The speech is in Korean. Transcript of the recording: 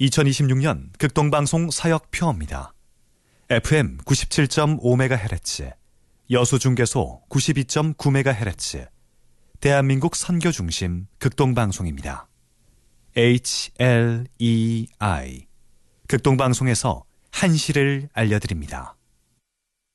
2026년 극동방송 사역표입니다. FM 97.5MHz, 여수중개소 92.9MHz, 대한민국 선교중심 극동방송입니다. HLEI, 극동방송에서 한시를 알려드립니다.